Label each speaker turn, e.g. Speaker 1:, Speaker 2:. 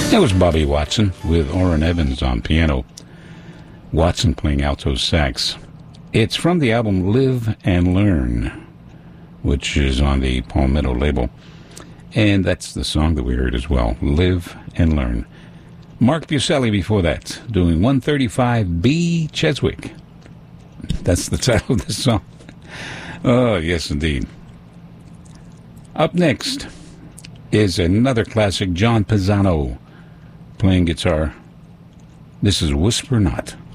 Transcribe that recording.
Speaker 1: That was Bobby Watson with Orrin Evans on piano. Watson playing alto sax. It's from the album Live and Learn, which is on the Palmetto label. And that's the song that we heard as well, Live and Learn. Mark Buselli before that, doing 135B Cheswick. That's the title of the song. Oh, yes, indeed. Up next is another classic, John Pisano playing guitar. This is Whisper Not.